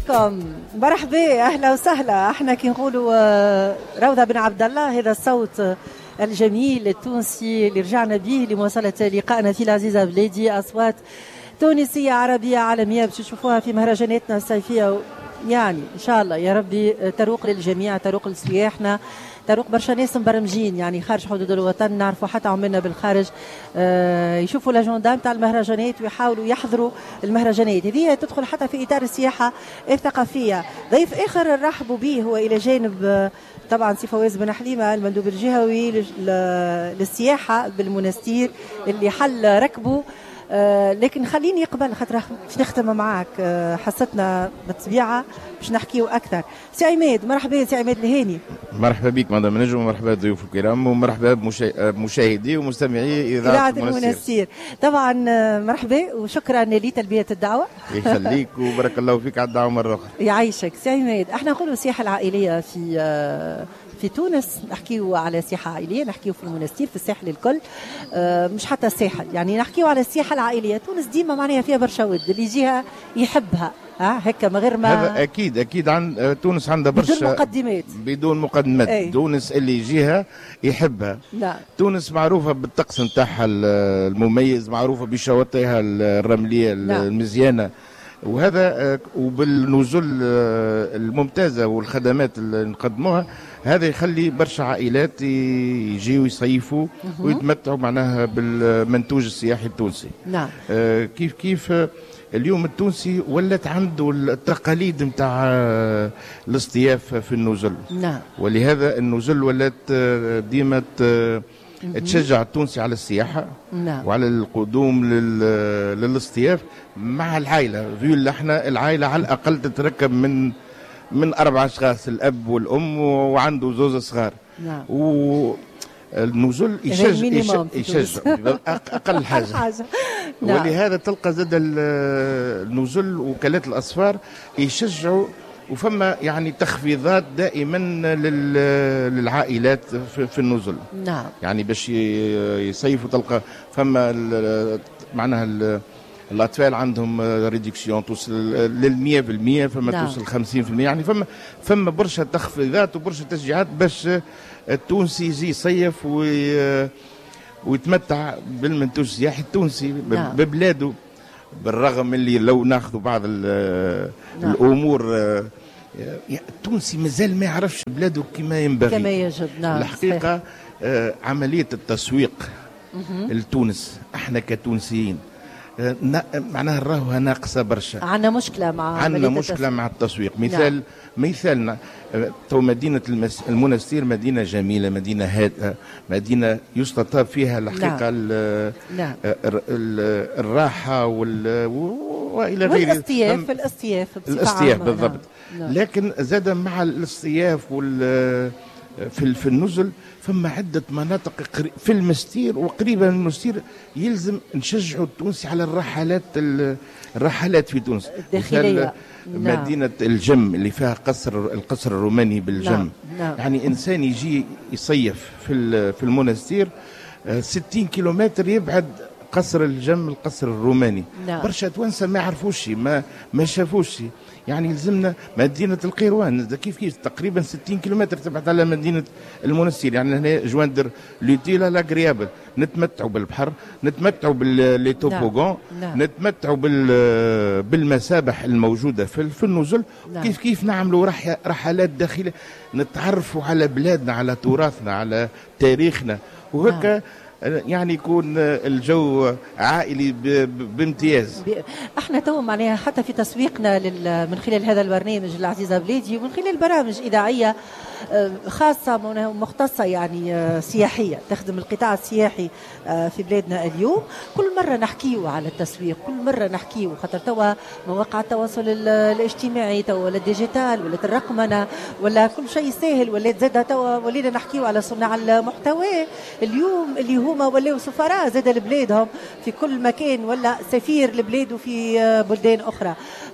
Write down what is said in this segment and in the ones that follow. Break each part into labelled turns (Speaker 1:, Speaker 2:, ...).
Speaker 1: بكم، مرحبا، اهلا وسهلا. احنا كي نقولوا روضة بن عبد الله، هذا الصوت الجميل التونسي اللي رجعنا به لمواصلة لقائنا في العزيزة بلادي. أصوات تونسية عربية عالمية باش تشوفوها في مهرجاناتنا الصيفية، يعني إن شاء الله يا ربي تروق للجميع، تروق لسياحنا، تروق برشا ناس مبرمجين يعني خارج حدود الوطن. نعرفوا حتى عملنا بالخارج يشوفوا الاجندا نتاع المهرجانات ويحاولوا يحضروا المهرجانات هذه، تدخل حتى في اطار السياحه الثقافيه. ضيف اخر نرحبوا به هو الى جانب طبعا سي فواز بن حليمه، المندوب الجهوي للسياحه بالمنستير اللي حل ركبه. لكن خليني قبل خاطر باش نختم معاك حصتنا بالطبيعه باش نحكيو اكثر. سي عماد، مرحبا سي عماد الهاني.
Speaker 2: مرحبا بك مدام نجم، ومرحبا بضيوف الكرام، ومرحبا بمشاهدي ومستمعي اذاعه المنستير.
Speaker 1: طبعا مرحبا وشكرا لتلبيه الدعوه.
Speaker 2: يخليك وبارك الله فيك على الدعوه مره اخرى.
Speaker 1: يعيشك سي عماد. احنا نقولوا السياحه العائليه في تونس، نحكيو على سياحة عائلية، نحكيو في المنستير في الساحل الكل، مش حتى الساحل، يعني نحكيو على السياحة العائلية. تونس ديما معناها فيها برشا ود، اللي يجيها يحبها هكا من غير ما
Speaker 2: هذا اكيد عن تونس عندها برشا بدون مقدمات. تونس اللي يجيها يحبها.
Speaker 1: نعم.
Speaker 2: تونس معروفة بالطقس نتاعها المميز، معروفة بشواطئها الرملية المزيانة، وهذا وبالنزل الممتازة والخدمات اللي نقدموها، هذا يخلي برشا عائلات يجيوا يصيفوا ويتمتعوا معناها بالمنتوج السياحي التونسي.
Speaker 1: نعم.
Speaker 2: كيف اليوم التونسي ولت عنده التقاليد نتاع الاصطياف في النزل.
Speaker 1: نعم.
Speaker 2: ولهذا النزل ولات ديما تشجع التونسي على السياحة.
Speaker 1: نعم.
Speaker 2: وعلى القدوم للاصطياف مع العائلة. فيو احنا العائلة على الأقل تتركب من 4 أشخاص، الأب والأم وعنده 2 صغار.
Speaker 1: نعم.
Speaker 2: النزول يشجع أقل حاجة. نعم. ولهذا تلقى زاد النزول وكالات الأسفار يشجعوا، وفما يعني تخفيضات دائما للعائلات في النزل.
Speaker 1: نعم.
Speaker 2: يعني باش يصيفوا تلقى فما معناها الأطفال عندهم ريدكسيون توصل لل100%، فما
Speaker 1: نعم.
Speaker 2: توصل 50%، يعني فما برشا تخفيضات وبرشا تشجيعات باش التونسي يجي يصيف ويتمتع بالمنتوج السياحي التونسي. نعم. ببلاده. بالرغم اللي لو ناخذوا بعض نعم. الأمور التونسي مازال ما يعرفش بلاده كما ينبغي
Speaker 1: كما يجب. نعم.
Speaker 2: الحقيقة عملية التسويق لتونس احنا كتونسيين معناها راهو ناقصة برشا.
Speaker 1: عندنا مشكلة
Speaker 2: مع التسويق. مثالنا تو مدينة المنستير مدينة جميلة، مدينة هادئة، مدينة يستطاب فيها الحقيقة.
Speaker 1: نعم.
Speaker 2: الراحة وإلى غيره.
Speaker 1: الاصطياف
Speaker 2: بالضبط.
Speaker 1: نعم.
Speaker 2: لكن زاد مع الاصطياف في النزل فما عدة مناطق في المستير وقريبة من المستير يلزم نشجعوا التونسي على الرحلات في تونس.
Speaker 1: الداخلية.
Speaker 2: نعم. مدينة الجم اللي فيها القصر الروماني بالجم.
Speaker 1: نعم. نعم.
Speaker 2: يعني إنسان يجي يصيف في المنستير 60 كيلومتر يبعد قصر الجم القصر الروماني.
Speaker 1: نعم.
Speaker 2: برشا توانسة ما عرفوش ما شافوش. يعني يلزمنا مدينة القيروان كيف تقريبا 60 كيلومتر تبعد على مدينة المنستير. يعني هنا جواندر لوتيلا لاغريابل، نتمتعوا بالبحر، نتمتعوا بالليتوبوغون.
Speaker 1: نعم.
Speaker 2: نتمتعوا بالمسابح الموجودة في النزل. نعم. كيف نعملوا رحلات داخلية نتعرفوا على بلادنا، على تراثنا، على تاريخنا، وهكا نعم. يعني يكون الجو عائلي بامتياز.
Speaker 1: احنا تو معناها حتى في تسويقنا من خلال هذا البرنامج العزيزة بلادي، ومن خلال برامج إذاعية خاصة مختصة يعني سياحية تخدم القطاع السياحي في بلادنا اليوم، كل مرة نحكيو على التسويق، كل مرة نحكيو خاطر توا مواقع التواصل الاجتماعي توا ولا الديجيتال ولا الرقمنة ولا كل شيء سهل، ولا زاد توا ولينا نحكيو على صناع المحتوى اليوم اللي هما ولاو سفراء زاد لبلادهم في كل مكان، ولا سفير لبلاده في بلدان أخرى.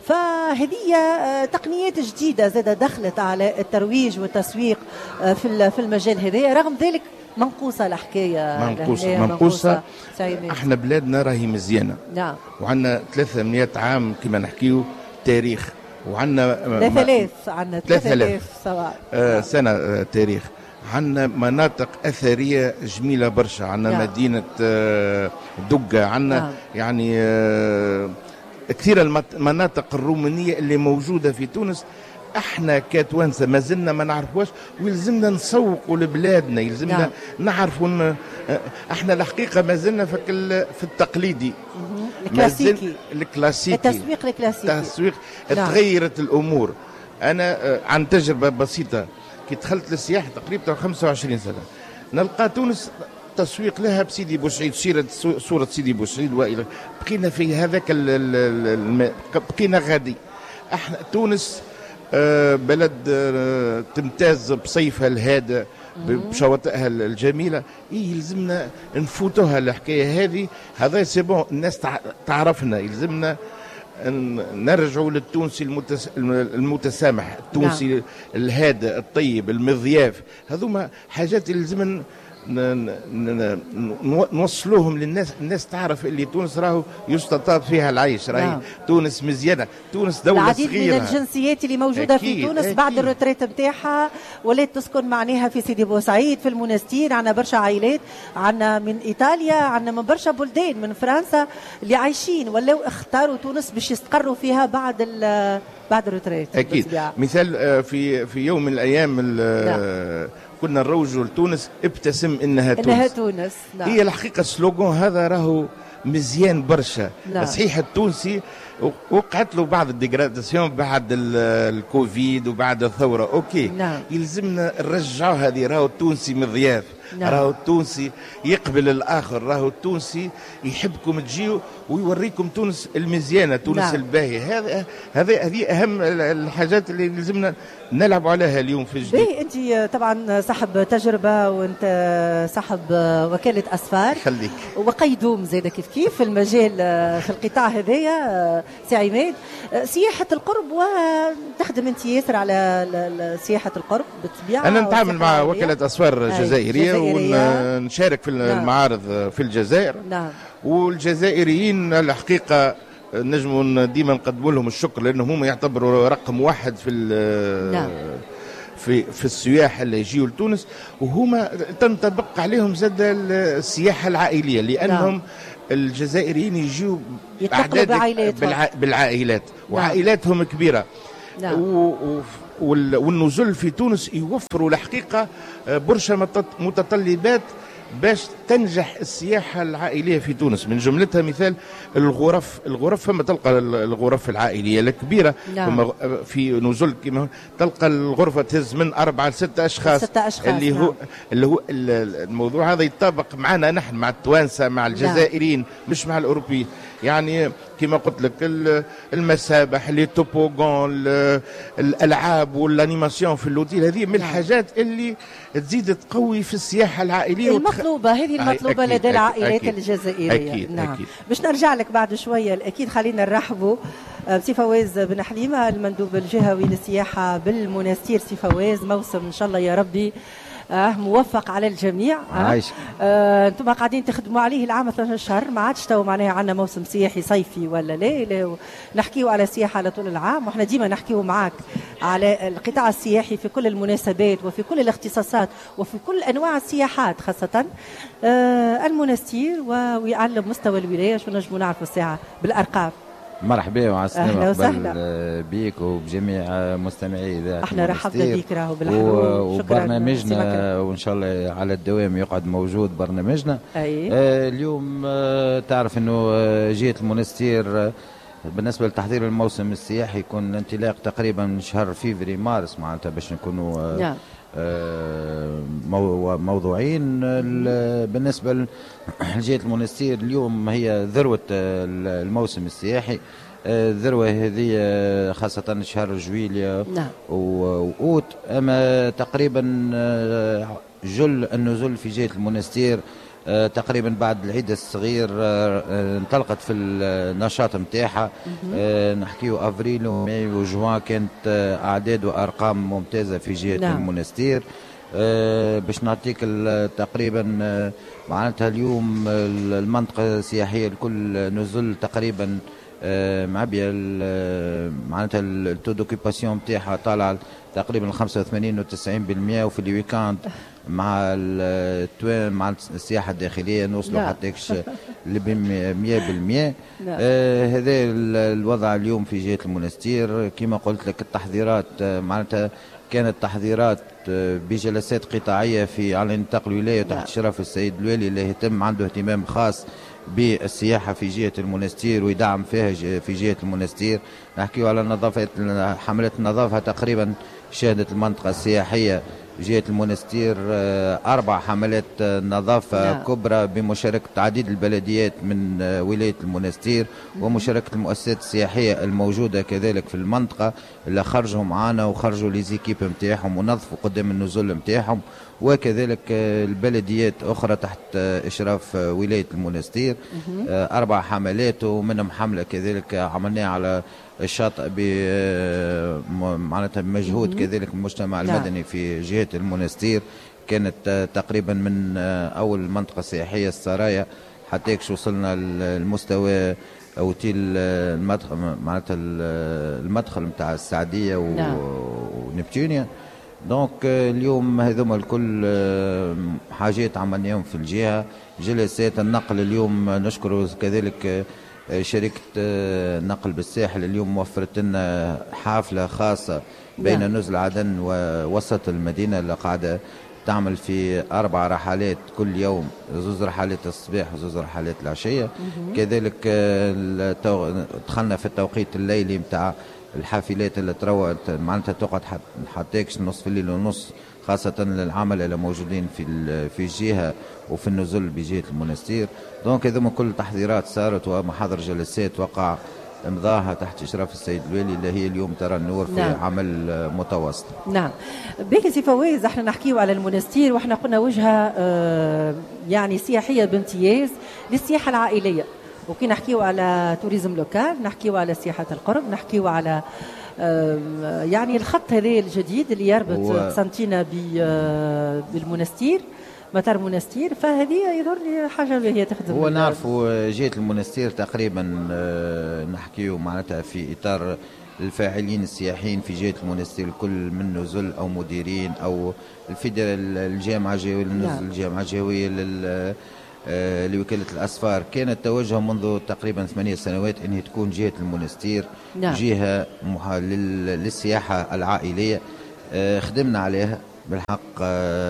Speaker 1: فهذه تقنيات جديدة زاد دخلت على الترويج والتسويق في المجال هذا. رغم ذلك منقوصة الحكاية،
Speaker 2: منقوصة. احنا بلادنا راهي مزيانة.
Speaker 1: نعم.
Speaker 2: وعندنا 300 عام كما نحكيو تاريخ، وعندنا
Speaker 1: 3000 سواء
Speaker 2: سنة تاريخ. عندنا مناطق أثرية جميلة برشا، عندنا مدينة دقة، عندنا يعني كثير المناطق الرومانية اللي موجودة في تونس. احنا كتوانسه ما زلنا ما نعرفوش، ويلزمنا نسوقوا لبلادنا، يلزمنا نعرفوا ان احنا الحقيقه ما زلنا في التقليدي
Speaker 1: الكلاسيكي،
Speaker 2: التسويق الكلاسيكي. تغيرت الامور. انا عن تجربه بسيطه، كي دخلت للسياحه تقريبا 25 سنه، نلقى تونس تسويق لها بسيدي بوسعيد، صوره سيدي بوسعيد والى بقينا في هذاك بقينا غادي. احنا تونس بلد تمتاز بصيفها الهادئ بشواطئها الجميله، يلزمنا نفوتوها الحكايه هذه. هذا سي بون، الناس تعرفنا، يلزمنا نرجعوا للتونسي المتسامح، التونسي الهادئ الطيب المضياف. هذوما حاجات يلزمنا نوصلوهم للناس. الناس تعرف اللي تونس راهو يستطاب فيها العيش، راهي تونس مزيانه، تونس دوله
Speaker 1: العديد
Speaker 2: صغيره.
Speaker 1: من الجنسيات اللي موجوده في تونس بعد الروتريت نتاعها ولات تسكن معناها في سيدي بوسعيد، في المنستير. عندنا برشا عائلات، عندنا من ايطاليا، عندنا من برشا بلدان، من فرنسا، اللي عايشين ولاو اختاروا تونس باش يستقروا فيها بعد الروتريت.
Speaker 2: اكيد. مثال في يوم من الايام كنا نروجوا لتونس، ابتسم انها تونس. هي الحقيقه السلوغون هذا راهو مزيان برشا. صحيح التونسي وقعت له بعض الديغراداسيون بعد الكوفيد وبعد الثوره، اوكي. يلزمنا نرجعوا هذه. راهو التونسي مضياف، راهو التونسي يقبل الاخر، راهو التونسي يحبكم تجيوا ويوريكم تونس المزيانه، تونس الباهيه. هذه اهم الحاجات اللي لازمنا نلعب عليها اليوم في الجديد.
Speaker 1: انت طبعا صاحب تجربه، وانت صاحب وكاله اسفار،
Speaker 2: خليك
Speaker 1: وقيدوم زيد كيف في المجال في القطاع هذايا. سي عماد، سياحه القرب، وتخدم انت ياسر على سياحه القرب بالطبيعه.
Speaker 2: انا نتعامل مع وكاله اسفار جزائريه ونشارك في المعارض في الجزائر. والجزائريين الحقيقه نجموا ديما نقدموا لهم الشكر، لانهم هم يعتبروا رقم واحد في السياح اللي يجيوا لتونس، وهما تنطبق عليهم زاد السياحه العائليه، لانهم الجزائريين يجيوا
Speaker 1: اعداد
Speaker 2: بالعائلات، وعائلاتهم كبيره. والنزول في تونس يوفروا الحقيقه برشا متطلبات باش تنجح السياحة العائلية في تونس. من جملتها مثال الغرف فما تلقى الغرف العائلية الكبيرة. في نزول كما تلقى الغرفة تهز من 4 ل 6 أشخاص. اللي هو الموضوع هذا يتطابق معنا نحن، مع التوانسة، مع الجزائريين، مش مع الأوروبيين. يعني كما قلت لك المسابح، لي توبوغون، الألعاب والانيماسيون في اللوتيل، هذه من الحاجات اللي تزيد تقوي في السياحة العائلية
Speaker 1: هذه المطلوبة لدى العائلات الجزائرية.
Speaker 2: أكيد. أكيد.
Speaker 1: باش نرجع لك بعد شوية. أكيد خلينا نرحبوا سي فواز بن حليمة، المندوب الجهوي للسياحة بالمنستير. سي فواز، موسم إن شاء الله يا ربي موفق على الجميع. انتم قاعدين تخدموا عليه العام 12 شهر، ما عادش تو معناها عندنا موسم سياحي صيفي ولا لا نحكيوا على السياحه على طول العام. واحنا ديما نحكيوا معاك على القطاع السياحي في كل المناسبات وفي كل الاختصاصات وفي كل انواع السياحات، خاصه المنستير، ويعلم مستوى الولايه. شو نجموا نعرفوا الساعه بالارقام؟
Speaker 3: مرحبا وعسلامة بيك وبجميع مستمعي إذاعة
Speaker 1: احنا رحبنا بيك راهو
Speaker 3: وبرنامجنا، وإن شاء الله على الدوام يقعد موجود برنامجنا. اليوم تعرف أنه جهة المنستير بالنسبة لتحضير الموسم السياحي يكون انطلاق تقريبا شهر فيفري مارس، معناتها باش نكونوا موضوعين. بالنسبة لجهة المنستير اليوم هي ذروة الموسم السياحي. الذروة هذه خاصة شهر جويليا وأوت، أما تقريبا جل النزول في جهة المنستير تقريبا بعد العيد الصغير انطلقت في النشاط متاعها. نحكيو افريل وماي وجوان كانت اعداد وارقام ممتازه في جهه المنستير. باش نعطيك تقريبا معناتها اليوم المنطقه السياحيه الكل نزل تقريبا معبيه معناتها التو دوكيباسيون نتاعها طالع تقريبا 85 و 90%، وفي الويكاند مع التوان مع السياحه الداخليه نوصلوا حتى ل 100%. هذا الوضع اليوم في جهه المنستير. كما قلت لك التحضيرات معناتها كانت تحضيرات بجلسات قطاعيه في على نطاق الولايه تحت اشراف السيد الوالي اللي يتم عنده اهتمام خاص بالسياحه في جهه المنستير ويدعم فيها في جهه المنستير. نحكيو على نظافه حملات النظافه تقريبا شهدت المنطقه السياحيه جهة المنستير 4 حملات نظافة كبرى بمشاركة عديد البلديات من ولاية المنستير ومشاركة المؤسسات السياحية الموجودة كذلك في المنطقة اللي خرجوا معانا وخرجوا ليزيكيب متاعهم ونظفوا قدام النزول متاعهم، وكذلك البلديات أخرى تحت إشراف ولاية المنستير 4 حملات، ومنهم حملة كذلك عملناها على الشاطئ معناتها بمجهود كذلك المجتمع المدني في جهة المنستير. كانت تقريبا من أول منطقة سياحية السرايا حتى وصلنا المستوى أوتيل المدخل معناتها المدخل متاع السعدية ونبتونيا. دونك اليوم هذوما الكل حاجات عملناهم في الجهة. جلسات النقل اليوم نشكر كذلك شركة نقل بالساحل اليوم موفرت لنا حافلة خاصة بين نزل عدن ووسط المدينة اللي قاعدة تعمل في 4 رحلات كل يوم، 2 رحلات الصباح و2 رحلات العشية. كذلك دخلنا في التوقيت الليلي متاع الحافلات اللي تروى معناتها تقعد حتى نصف الليل ونص، خاصة للعمل اللي موجودين في الجهة وفي النزول بجهة المنستير. دونك هذوما كل تحضيرات صارت ومحاضر جلسات وقع امضاها تحت اشراف السيد الوالي اللي هي اليوم ترى النور في عمل متواصل.
Speaker 1: نعم. بك سي فواز، احنا نحكيو على المنستير واحنا قلنا وجهه يعني سياحيه بامتياز للسياحه العائليه، وكي نحكيو على توريزم لوكال نحكيو على سياحه القرب، نحكيو على يعني الخط هذا الجديد اللي يربط قسنطينة بالمنستير مطار منستير، فهذه يظهر لي حاجه هي تخدم.
Speaker 3: هو نعرفوا جهه المنستير تقريبا نحكيو معناتها في اطار الفاعلين السياحيين في جهه المنستير الكل من نزل او مديرين او الجامعه الجويه الجامعه الجويه لوكالة الأسفار. كان التوجه منذ تقريبا 8 سنوات أنها تكون جهة المنستير جهة للسياحة العائلية. خدمنا عليها بالحق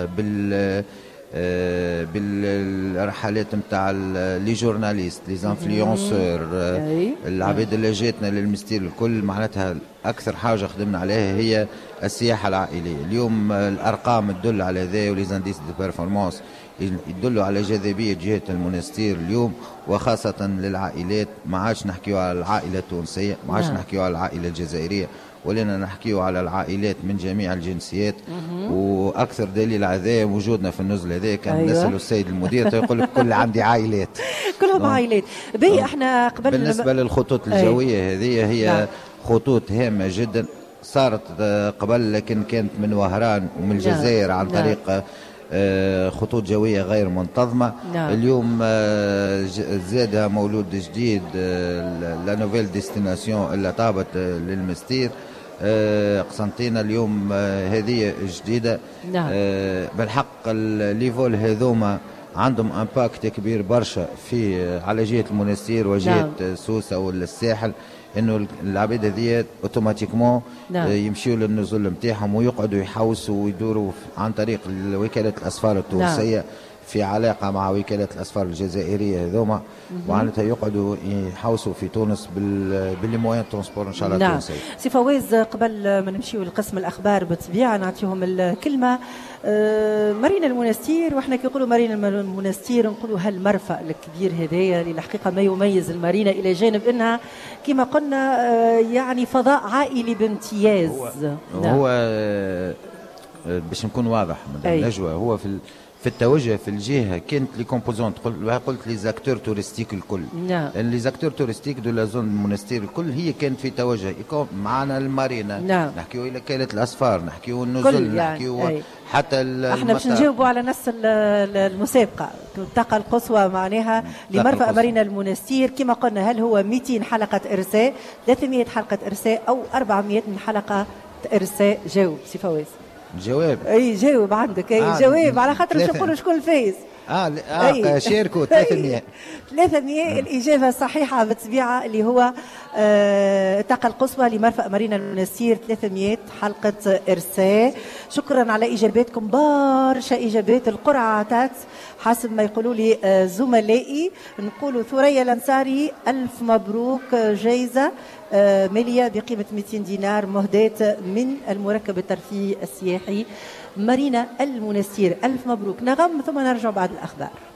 Speaker 3: بالرحلات نتاع لي جورناليست لي انفلونسور العباد اللي جاتنا للمستير الكل، معناتها اكثر حاجه خدمنا عليها هي السياحه العائليه. اليوم الارقام تدل على ذا ولي زانديس دو بيرفورمانس يدلوا على جاذبيه جهه المنستير اليوم، وخاصه للعائلات. ما عادش نحكيو على العائله التونسيه، ما عادش نحكيو على العائله الجزائريه، ولينا نحكيو على العائلات من جميع الجنسيات. واكثر دليل على ذا وجودنا في النزل هذا كان نسأل السيد المدير يقول لك كل عندي عائلات
Speaker 1: كلهم عائلات. بي احنا قبل
Speaker 3: بالنسبه للخطوط الجويه هذه هي خطوط هامه جدا صارت قبل، لكن كانت من وهران ومن الجزائر عن طريق خطوط جوية غير منتظمة. اليوم زادها مولود جديد لا نوفيل ديستيناسيون اللي طابت للمستير قسنطينة اليوم هذه جديدة. بالحق الليفول هذوما عندهم امباكت كبير برشا في على جهة المنستير وجهة سوسة ولا الساحل، انه العباد هذيا اوتوماتيكمون يمشيوا للنزول نتاعهم ويقعدوا يحوسوا ويدوروا عن طريق وكالة الاسفار التونسية في علاقة مع وكالة الأسفار الجزائرية هذوما، معناتها يقعدوا يحوسوا في تونس باللي موان ترونسبور إن شاء الله تونسي.
Speaker 1: سي فواز، قبل ما نمشيو لقسم الأخبار بالطبيعة نعطيهم الكلمة. مارينا المنستير، وإحنا كي نقولوا مارينا المنستير نقولوا هالمرفأ الكبير هذايا اللي الحقيقة ما يميز المارينا إلى جانب أنها كما قلنا يعني فضاء عائلي بامتياز.
Speaker 3: هو باش نكون واضح مدام نجوى، هو في في التوجه في الجهه كانت لي كومبوزونت قلت لي زاكتور تورستيك الكل. لي زاكتور تورستيك دو لا زون المونستير الكل هي كانت في توجه معنا المارينا. نحكيو الى كاله الاسفار، نحكيو النزل، نحكيو حتى
Speaker 1: احنا باش نجاوبوا على نفس المسابقه الطاقه القصوى معناها لمرفأ مارينا المونستير. كما قلنا هل هو 200 حلقه ارساء، 300 حلقه ارساء او 400 حلقه ارساء؟ جاوب سي فواز.
Speaker 3: الجواب
Speaker 1: اي جاوب عندك. اي جواب على خاطر باش نقولوا شكون الفايز.
Speaker 3: شاركوا 300
Speaker 1: الإجابة الصحيحة بالطبيعة اللي هو الطاقة القصوى لمرفأ مارينا المونستير 300 حلقة إرساء. شكرا على إجاباتكم، برشا إجابات. القرعة عطات حسب ما يقولوا لي زملائي. نقولوا ثريا الأنصاري 1000 مبروك، جائزة مالية بقيمة 200 دينار مهداة من المركب الترفيهي السياحي مارينا المونستير. 1000 مبروك. نغم ثم نرجع بعد الأخبار.